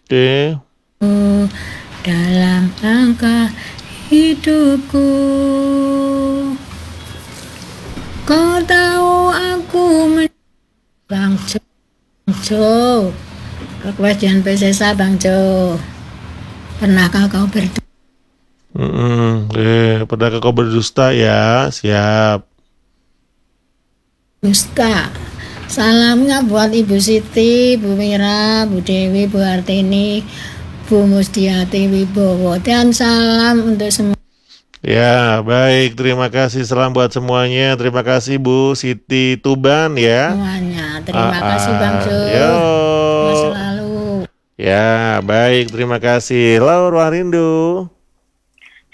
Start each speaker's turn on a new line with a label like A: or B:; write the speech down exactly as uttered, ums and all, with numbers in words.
A: Oke.
B: Dalam langkah hidupku, kau tahu aku men- Bang Jo, Bang Jo, request Dian Pesesa Bang Jo. Pernahkah kau berdusta?
A: Mm-mm. Eh, pernahkah kau berdusta ya? Siap.
B: Salamnya buat Ibu Siti, Bu Mira, Bu Dewi, Bu Hartini, Bu Musdiati Wibowo, dan salam untuk semua.
A: Ya, baik. Terima kasih. Salam buat semuanya. Terima kasih Bu Siti Tuban ya.
B: Semuanya.
A: Ah,
B: Terima kasih Bang
A: ah.
B: Jo.
A: Yo.
B: Selalu.
A: Ya, baik. Terima kasih. Laur Warindu.